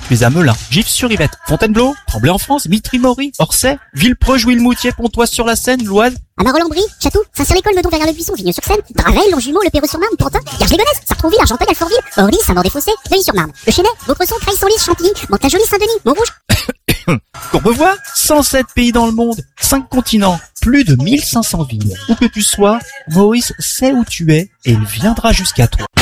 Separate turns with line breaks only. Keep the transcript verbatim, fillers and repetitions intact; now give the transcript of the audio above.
tu es à Melun, Gif-sur-Yvette, Fontainebleau, Tremblay en France, Mitry-Mory, Orsay, Villepreux, Jouy-le-Moutier, Pontoise-sur-la-Seine, l'Oise.
Amar-Landry, Château, Saint-Cyr-l'École, Meudon, Verrières-le-Buisson, Vigneux-sur-Seine, Draveil, Longjumeau, Le Perreux-sur-Marne, Pantin, Garges-les-Gonesse, Sartrouville, Argenteuil, Alfortville, Orly, Saint-Maur-des-Fossés, Neuilly-sur-Marne, Le Chesnay, Vautresson, Creil-Senlis, Chantilly, Mantes-la-Jolie, Saint-Denis, Montrouge.
Courbevoie, cent sept pays dans le monde, cinq continents, plus de mille cinq cents villes. Où que tu sois, Maurice sait où tu es et il viendra jusqu'à toi.